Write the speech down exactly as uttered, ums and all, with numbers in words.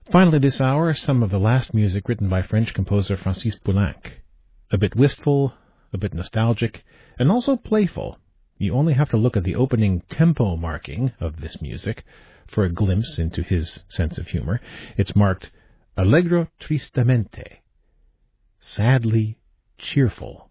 Finally this hour, some of the last music written by French composer Francis Poulenc. A bit wistful, a bit nostalgic, and also playful. You only have to look at the opening tempo marking of this music for a glimpse into his sense of humor. It's marked Allegro tristamente, sadly cheerful.